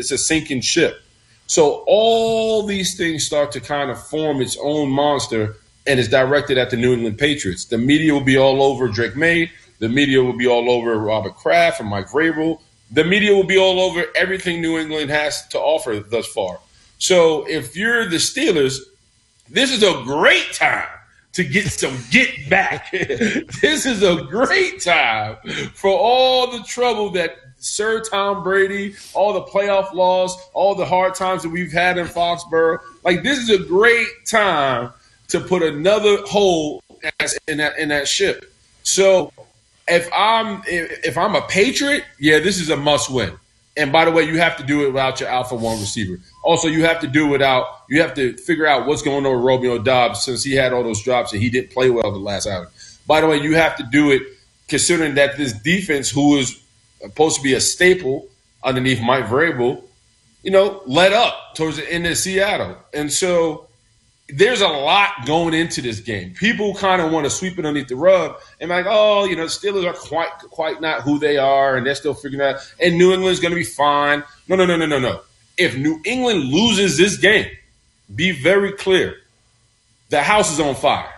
a sinking ship. So all these things start to kind of form its own monster, and it's directed at the New England Patriots. The media will be all over Drake May. The media will be all over Robert Kraft and Mike Vrabel. The media will be all over everything New England has to offer thus far. So if you're the Steelers, this is a great time to get some get back. This is a great time for all the trouble that Sir Tom Brady, all the playoff loss, all the hard times that we've had in Foxborough. Like, this is a great time to put another hole in that ship. So if I'm a Patriot, yeah, this is a must win. And by the way, you have to do it without your alpha one receiver. Also, you have to figure out what's going on with Romeo Doubs since he had all those drops and he didn't play well the last outing. By the way, you have to do it considering that this defense, who is supposed to be a staple underneath Mike Vrabel, let up towards the end of Seattle. And so there's a lot going into this game. People kind of want to sweep it underneath the rug and like, the Steelers are quite not who they are, and they're still figuring out. And New England's going to be fine. No. If New England loses this game, be very clear, the house is on fire.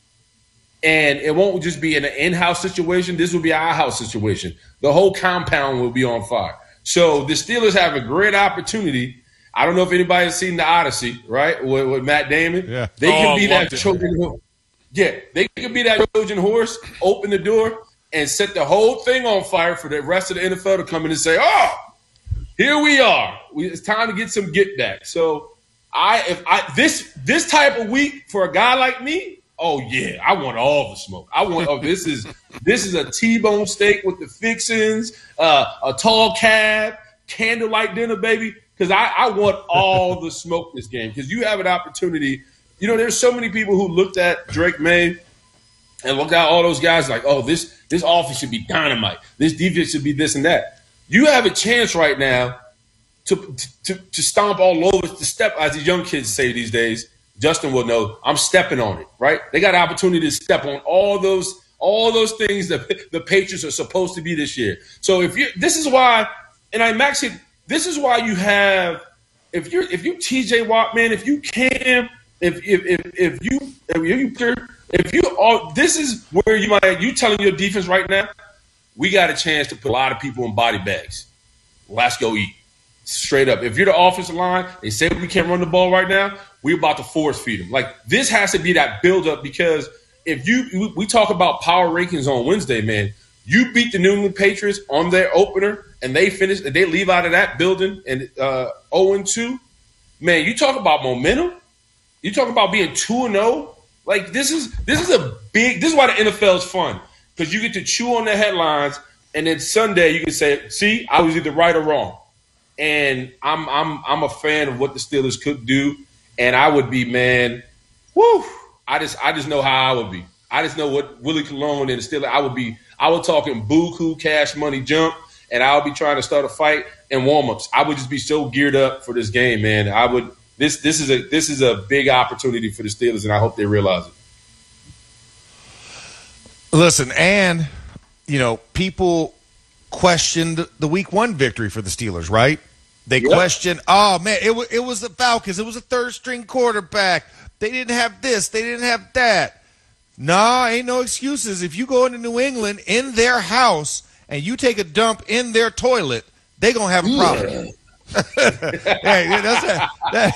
And it won't just be an in-house situation. This will be our house situation. The whole compound will be on fire. So the Steelers have a great opportunity. I don't know if anybody's seen The Odyssey, right, with Matt Damon. Yeah. They can be that Trojan horse. Yeah, they can be that Trojan horse, open the door, and set the whole thing on fire for the rest of the NFL to come in and say, here we are. It's time to get some get back. So this type of week for a guy like me, oh yeah, I want all the smoke. This is a T-bone steak with the fixins, a tall cab, candlelight dinner, baby. Because I want all the smoke this game. Because you have an opportunity. There's so many people who looked at Drake May and looked at all those guys like, this offense should be dynamite. This defense should be this and that. You have a chance right now to stomp all over, to step, as the young kids say these days. Justin will know, I'm stepping on it, right? They got an opportunity to step on all those things that the Patriots are supposed to be this year. So this is why you have, if you TJ Watt, man, if you can, this is where you telling your defense right now, we got a chance to put a lot of people in body bags. Let's go eat. Straight up. If you're the offensive line, they say we can't run the ball right now, we're about to force feed them. Like, this has to be that build-up, because we talk about power rankings on Wednesday, man. You beat the New England Patriots on their opener, and they leave out of that building and 0-2. Man, you talk about momentum. You talk about being 2-0. Like, this is why the NFL is fun, because you get to chew on the headlines, and then Sunday you can say, see, I was either right or wrong. And I'm a fan of what the Steelers could do, and I would be, man, whoo. I just know how I would be. I just know what Willie Colon and the Steelers. I would talking buku, cash money, jump, and I would be trying to start a fight and warm-ups. I would just be so geared up for this game, man. This is a big opportunity for the Steelers, and I hope they realize it. Listen, and people questioned the Week 1 victory for the Steelers, right? They questioned, it was the Falcons. It was a third-string quarterback. They didn't have this. They didn't have that. Nah, ain't no excuses. If you go into New England in their house and you take a dump in their toilet, they going to have a problem. Hey, that's that.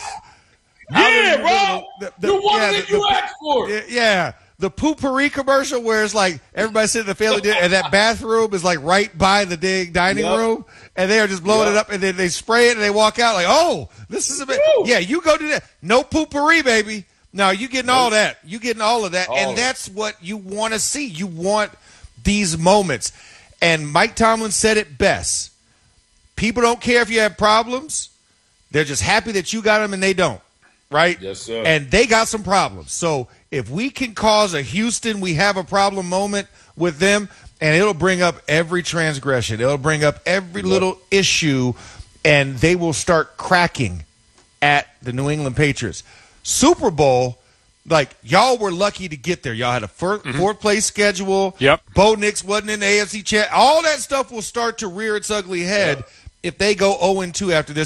Bro. The one that you asked for. Yeah. The Poopery commercial where it's like everybody sitting in the family dinner and that bathroom is like right by the dining room, and they are just blowing it up, and then they spray it and they walk out like, oh, this is a bit. Yeah, you go do that. No Poopery, baby. No, you getting all that. You getting all of that, and that's what you want to see. You want these moments. And Mike Tomlin said it best. People don't care if you have problems. They're just happy that you got them and they don't. Right? Yes, sir. And they got some problems. So if we can cause a Houston, we have a problem moment with them, and it'll bring up every transgression. It'll bring up every little issue, and they will start cracking at the New England Patriots. Super Bowl, like, y'all were lucky to get there. Y'all had a fourth-place schedule. Yep. Bo Nix wasn't in the AFC chat. All that stuff will start to rear its ugly head if they go 0-2 after this.